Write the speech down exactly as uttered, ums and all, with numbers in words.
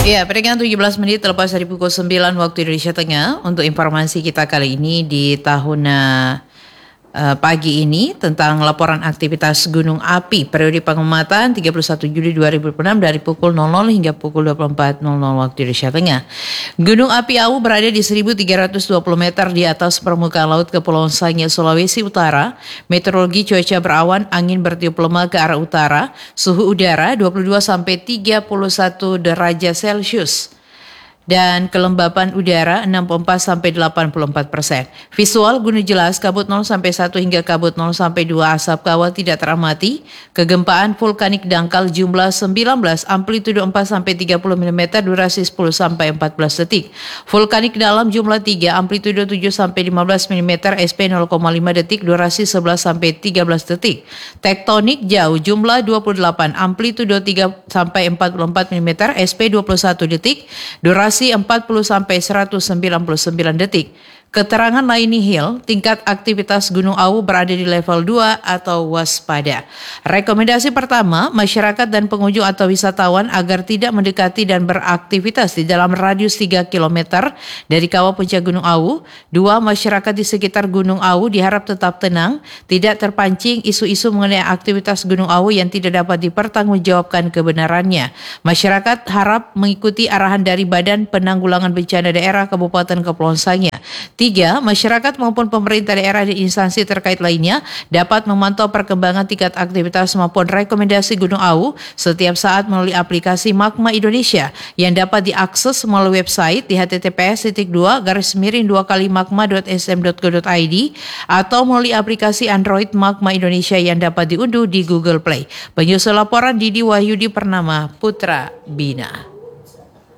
Ya, peringatan tujuh belas menit terlepas dari pukul sembilan waktu Indonesia Tengah. Untuk informasi kita kali ini di tahun uh, uh, pagi ini tentang laporan aktivitas gunung api periode pengamatan tiga puluh satu Juli dua ribu dua puluh enam dari pukul nol nol hingga pukul dua puluh empat nol nol waktu Indonesia Tengah. Gunung api Awu berada di seribu tiga ratus dua puluh meter di atas permukaan laut Kepulauan Sangihe, Sulawesi Utara. Meteorologi cuaca berawan, angin bertiup lemah ke arah utara, suhu udara dua puluh dua sampai tiga puluh satu derajat Celcius. Dan kelembapan udara enam puluh empat sampai delapan puluh empat persen. Visual gunung jelas, kabut nol sampai satu hingga kabut nol sampai dua, asap kawah tidak teramati. Kegempaan vulkanik dangkal jumlah sembilan belas, amplitudo empat sampai tiga puluh milimeter, durasi sepuluh sampai empat belas detik. Vulkanik dalam jumlah tiga, amplitudo tujuh sampai lima belas milimeter, S P nol koma lima detik, durasi sebelas sampai tiga belas detik. Tektonik jauh jumlah dua puluh delapan, amplitudo tiga sampai empat puluh empat milimeter, S P dua puluh satu detik, durasi empat puluh sampai seratus sembilan puluh sembilan detik. Keterangan lain nihil, tingkat aktivitas Gunung Awu berada di level dua atau waspada. Rekomendasi pertama, masyarakat dan pengunjung atau wisatawan agar tidak mendekati dan beraktivitas di dalam radius tiga kilometer dari kawah puncak Gunung Awu. Dua, masyarakat di sekitar Gunung Awu diharap tetap tenang, tidak terpancing isu-isu mengenai aktivitas Gunung Awu yang tidak dapat dipertanggungjawabkan kebenarannya. Masyarakat harap mengikuti arahan dari Badan Penanggulangan Bencana Daerah Kabupaten Kepulauan Sangihe. Tiga, masyarakat maupun pemerintah daerah dan instansi terkait lainnya dapat memantau perkembangan tingkat aktivitas maupun rekomendasi Gunung Awu setiap saat melalui aplikasi Magma Indonesia yang dapat diakses melalui website di h t t p s titik dua garis miring dua kali magma dot s m dot go dot i d atau melalui aplikasi Android Magma Indonesia yang dapat diunduh di Google Play. Penyusul laporan Didi Wahyudi Purnama Putra Bina.